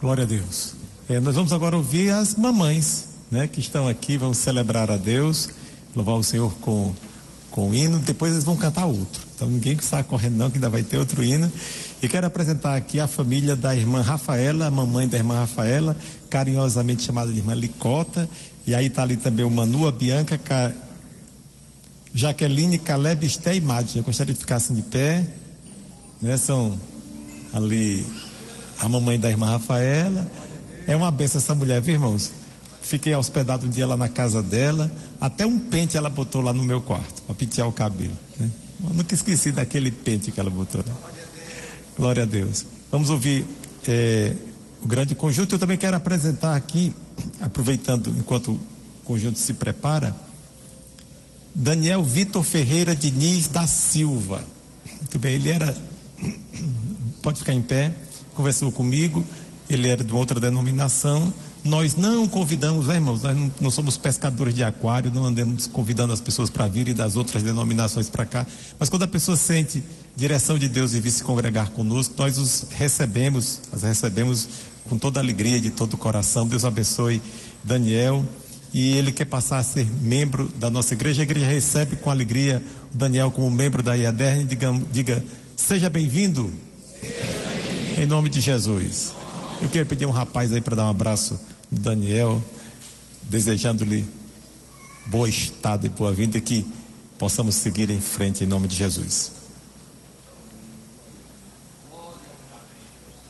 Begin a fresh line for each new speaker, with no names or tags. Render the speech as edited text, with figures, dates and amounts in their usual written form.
Glória a Deus. Nós vamos agora ouvir as mamães, né, que estão aqui, vão celebrar a Deus, louvar o Senhor com o hino, depois eles vão cantar outro. Então ninguém que está correndo não, que ainda vai ter outro hino. E quero apresentar aqui a família da irmã Rafaela, a mamãe da irmã Rafaela, carinhosamente chamada de irmã Licota. E aí está ali também o Manu, a Bianca, Jaqueline, Caleb, Esté e Mádia. Eu gostaria de ficar assim de pé, né? São ali a mamãe da irmã Rafaela. É uma benção essa mulher, viu, irmãos? Fiquei hospedado um dia lá na casa dela, até um pente ela botou lá no meu quarto, para pentear o cabelo, né? Eu nunca esqueci daquele pente que ela botou, né? Glória a Deus. Vamos ouvir o grande conjunto. Eu também quero apresentar aqui, aproveitando enquanto o conjunto se prepara, Daniel Vitor Ferreira Diniz da Silva. Muito bem, ele era, pode ficar em pé, conversou comigo, ele era de outra denominação. Nós não convidamos, irmãos, nós não somos pescadores de aquário, não andamos convidando as pessoas para vir e das outras denominações para cá, mas quando a pessoa sente direção de Deus e vir se congregar conosco, nós as recebemos com toda a alegria, de todo o coração. Deus abençoe Daniel, e ele quer passar a ser membro da nossa igreja. A igreja recebe com alegria o Daniel como membro da IADERN. Diga, seja bem-vindo, em nome de Jesus. Eu queria pedir um rapaz aí para dar um abraço no Daniel, desejando-lhe boa estada e boa vinda, e que possamos seguir em frente em nome de Jesus.